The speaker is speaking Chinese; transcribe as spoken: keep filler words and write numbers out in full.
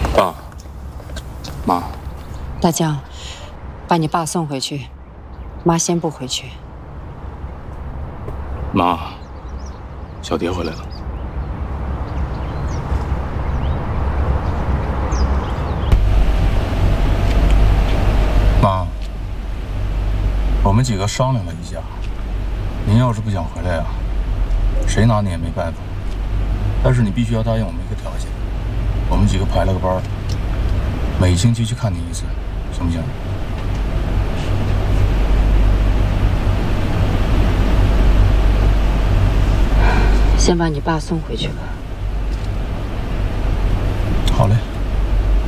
爸，妈， 大江，把你爸送回去，妈先不回去。 妈，小蝶回来了。妈，我们几个商量了一下，您要是不想回来呀，谁拿你也没办法。但是你必须要答应我们一个条件，我们几个排了个班，每星期去看你一次，行不行？ 先把你爸送回去吧。